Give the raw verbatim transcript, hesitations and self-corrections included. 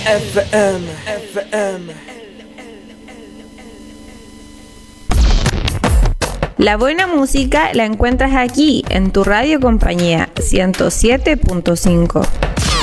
F M, F M. La buena música la encuentras aquí, en tu radio compañía ciento siete punto cinco.